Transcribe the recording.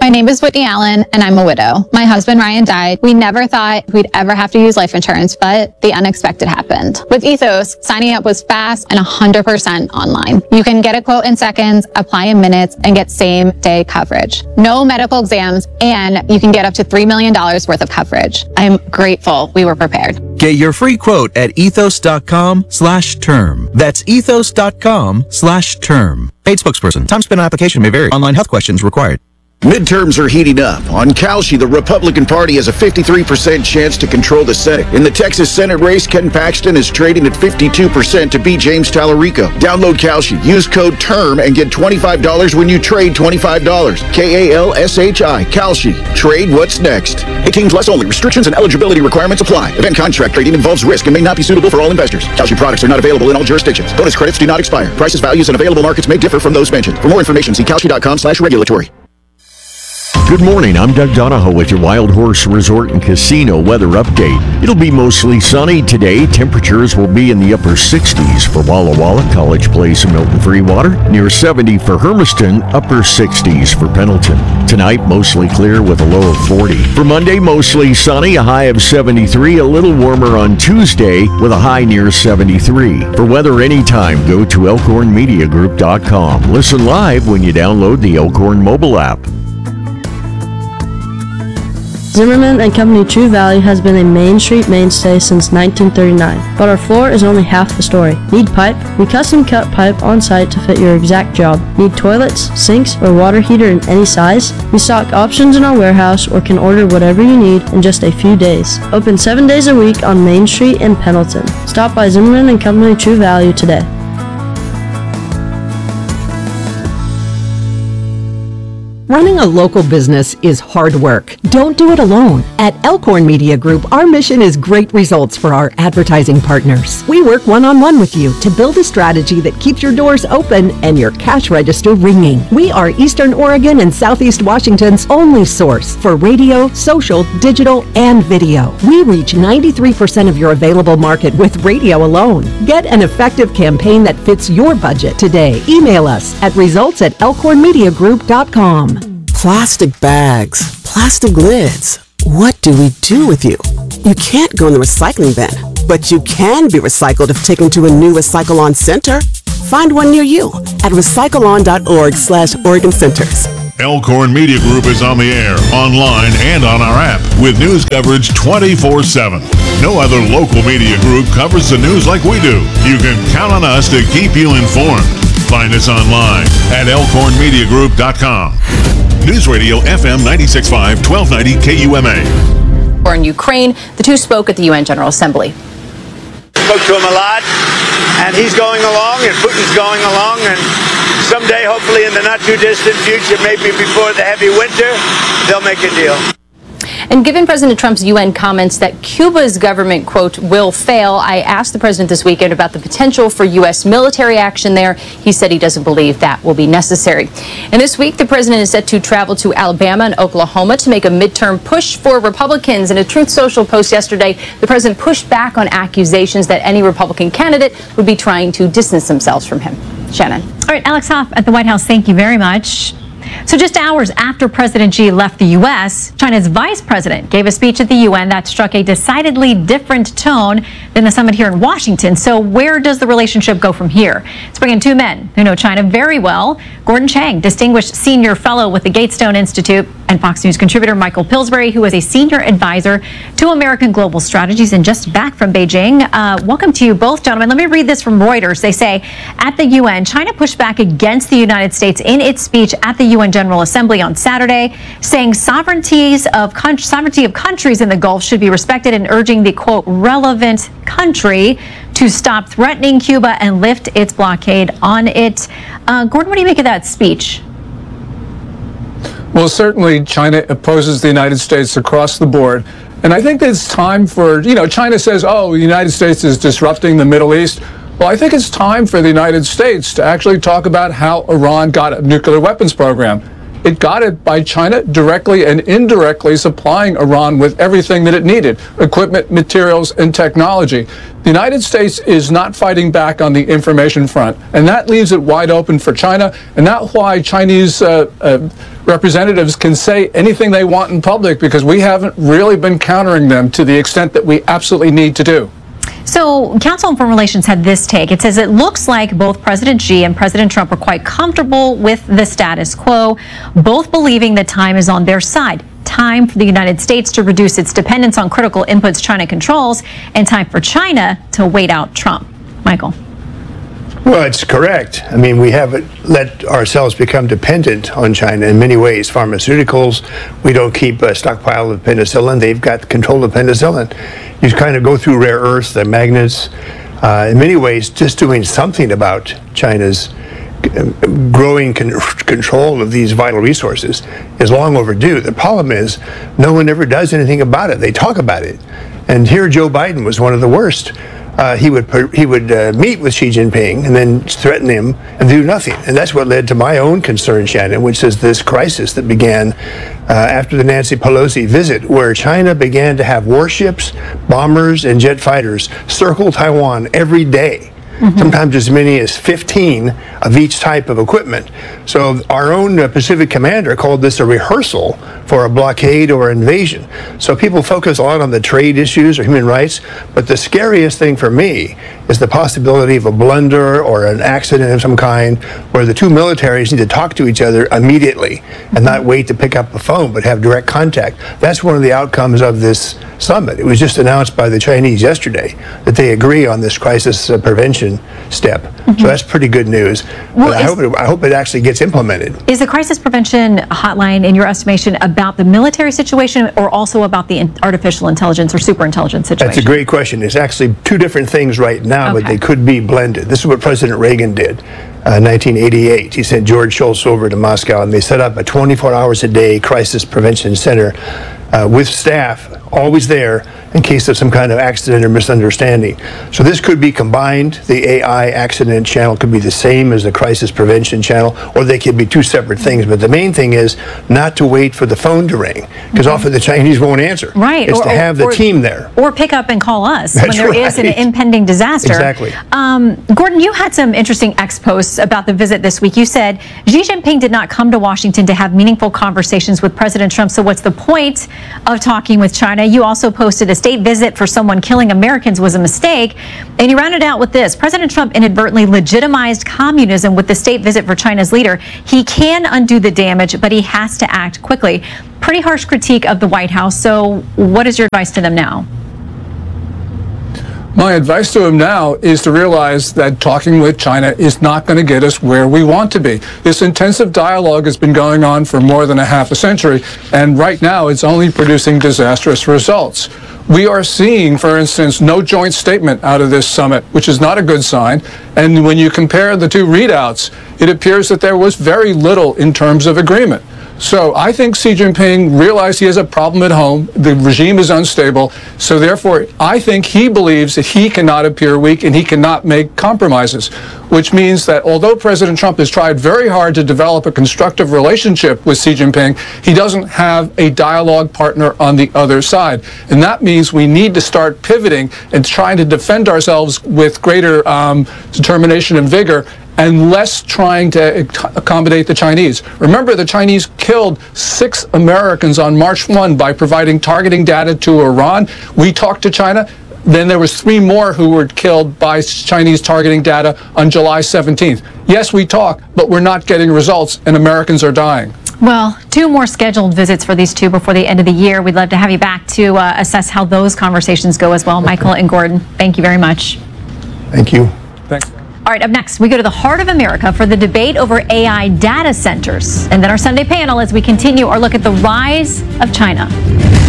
My name is Whitney Allen, and I'm a widow. My husband, Ryan, died. We never thought we'd ever have to use life insurance, but the unexpected happened. With Ethos, signing up was fast and 100% online. You can get a quote in seconds, apply in minutes, and get same-day coverage. No medical exams, and you can get up to $3 million worth of coverage. I'm grateful we were prepared. Get your free quote at ethos.com/term. That's ethos.com/term. Paid spokesperson. Time spent on application may vary. Online health questions required. Midterms are heating up. On Kalshi, the Republican Party has a 53% chance to control the Senate. In the Texas Senate race, Ken Paxton is trading at 52% to beat James Tallarico. Download Kalshi. Use code TERM and get $25 when you trade $25. KALSHI. Kalshi. Trade what's next. 18 plus only. Restrictions and eligibility requirements apply. Event contract trading involves risk and may not be suitable for all investors. Kalshi products are not available in all jurisdictions. Bonus credits do not expire. Prices, values, and available markets may differ from those mentioned. For more information, see kalshi.com/regulatory. Good morning, I'm Doug Donahoe with your Wild Horse Resort and Casino weather update. It'll be mostly sunny today. Temperatures will be in the upper 60s for Walla Walla, College Place, and Milton Freewater. Near 70 for Hermiston, upper 60s for Pendleton. Tonight, mostly clear with a low of 40. For Monday, mostly sunny, a high of 73. A little warmer on Tuesday with a high near 73. For weather anytime, go to elkhornmediagroup.com. Listen live when you download the Elkhorn mobile app. Zimmerman & Company True Value has been a Main Street mainstay since 1939, but our floor is only half the story. Need pipe? We custom cut pipe on site to fit your exact job. Need toilets, sinks, or water heater in any size? We stock options in our warehouse or can order whatever you need in just a few days. Open 7 days a week on Main Street in Pendleton. Stop by Zimmerman & Company True Value today. Running a local business is hard work. Don't do it alone. At Elkhorn Media Group, our mission is great results for our advertising partners. We work one-on-one with you to build a strategy that keeps your doors open and your cash register ringing. We are Eastern Oregon and Southeast Washington's only source for radio, social, digital, and video. We reach 93% of your available market with radio alone. Get an effective campaign that fits your budget today. Email us at results@elkhornmediagroup.com. Plastic bags, plastic lids. What do we do with you? You can't go in the recycling bin, but you can be recycled if taken to a new Recycle-On Center. Find one near you at recycleon.org/Oregon Centers. Elkhorn Media Group is on the air, online, and on our app with news coverage 24/7. No other local media group covers the news like we do. You can count on us to keep you informed. Find us online at elkhornmediagroup.com. News Radio FM 96.5, 1290 KUMA. In Ukraine, the two spoke at the UN General Assembly. Spoke to him a lot, and he's going along, and Putin's going along, and someday, hopefully in the not-too-distant future, maybe before the heavy winter, they'll make a deal. And given President Trump's UN comments that Cuba's government, quote, will fail, I asked the president this weekend about the potential for U.S. military action there. He said he doesn't believe that will be necessary. And this week, the president is set to travel to Alabama and Oklahoma to make a midterm push for Republicans. In a Truth Social post yesterday, the president pushed back on accusations that any Republican candidate would be trying to distance themselves from him. Shannon. All right, Alex Hoff at the White House, thank you very much. So just hours after President Xi left the U.S., China's vice president gave a speech at the UN that struck a decidedly different tone than the summit here in Washington. So where does the relationship go from here? Let's bring in two men who know China very well. Gordon Chang, distinguished senior fellow with the Gatestone Institute, and Fox News contributor Michael Pillsbury, who is a senior advisor to American Global Strategies and just back from Beijing. Welcome to you both, gentlemen. Let me read this from Reuters. They say, at the UN, China pushed back against the United States in its speech at the UN General Assembly on Saturday, saying sovereignty of countries in the Gulf should be respected and urging the, quote, relevant country to stop threatening Cuba and lift its blockade on it. Gordon, what do you make of that speech? Well, certainly China opposes the United States across the board. And I think it's time for, China says, oh, the United States is disrupting the Middle East. Well, I think it's time for the United States to actually talk about how Iran got a nuclear weapons program. It got it by China directly and indirectly supplying Iran with everything that it needed, equipment, materials, and technology. The United States is not fighting back on the information front, and that leaves it wide open for China, and that's why Chinese representatives can say anything they want in public, because we haven't really been countering them to the extent that we absolutely need to do. So, Council on Foreign Relations had this take. It says it looks like both President Xi and President Trump are quite comfortable with the status quo, both believing that time is on their side. Time for the United States to reduce its dependence on critical inputs China controls, and time for China to wait out Trump. Michael. Well, it's correct. I mean, we haven't let ourselves become dependent on China in many ways. Pharmaceuticals, we don't keep a stockpile of penicillin. They've got control of penicillin. You kind of go through rare earths, the magnets. In many ways, just doing something about China's growing control of these vital resources is long overdue. The problem is no one ever does anything about it. They talk about it. And here Joe Biden was one of the worst. He would meet with Xi Jinping and then threaten him and do nothing. And that's what led to my own concern, Shannon, which is this crisis that began after the Nancy Pelosi visit, where China began to have warships, bombers, and jet fighters circle Taiwan every day. Sometimes as many as 15 of each type of equipment. So our own Pacific commander called this a rehearsal for a blockade or invasion. So people focus a lot on the trade issues or human rights, but the scariest thing for me is the possibility of a blunder or an accident of some kind where the two militaries need to talk to each other immediately and not wait to pick up the phone but have direct contact. That's one of the outcomes of this summit. It was just announced by the Chinese yesterday that they agree on this crisis prevention step. So that's pretty good news. Well, but I hope it actually gets implemented. Is the crisis prevention hotline, in your estimation, about the military situation or also about the artificial intelligence or superintelligence situation? That's a great question. It's actually two different things right now, but they could be blended. This is what President Reagan did. 1988, he sent George Shultz over to Moscow, and they set up a 24 hours a day crisis prevention center with staff always there in case of some kind of accident or misunderstanding. So this could be combined. The AI accident channel could be the same as the crisis prevention channel, or they could be two separate things. But the main thing is not to wait for the phone to ring, because often the Chinese won't answer. Right. It's to have the team there. Or pick up and call us That's when there is an impending disaster. Exactly. Gordon, you had some interesting posts about the visit this week. You said Xi Jinping did not come to Washington to have meaningful conversations with President Trump, so what's the point of talking with China? You also posted a state visit for someone killing Americans was a mistake, and you rounded out with this. President Trump inadvertently legitimized communism with the state visit for China's leader. He can undo the damage, but he has to act quickly. Pretty harsh critique of the White House, so what is your advice to them now? My advice to him now is to realize that talking with China is not going to get us where we want to be. This intensive dialogue has been going on for more than a half a century, and right now it's only producing disastrous results. We are seeing, for instance, no joint statement out of this summit, which is not a good sign. And when you compare the two readouts, it appears that there was very little in terms of agreement. So I think Xi Jinping realized he has a problem at home. The regime is unstable. So therefore, I think he believes that he cannot appear weak and he cannot make compromises, which means that although President Trump has tried very hard to develop a constructive relationship with Xi Jinping, he doesn't have a dialogue partner on the other side. And that means we need to start pivoting and trying to defend ourselves with greater determination and vigor, and less trying to accommodate the Chinese. Remember, the Chinese killed 6 Americans on March 1 by providing targeting data to Iran. We talked to China. Then there was 3 more who were killed by Chinese targeting data on July 17th. Yes, we talk, but we're not getting results, and Americans are dying. Well, 2 more scheduled visits for these two before the end of the year. We'd love to have you back to assess how those conversations go as well. Michael and Gordon, thank you very much. Thank you. Thanks. All right, up next, we go to the heart of America for the debate over AI data centers. And then our Sunday panel as we continue our look at the rise of China.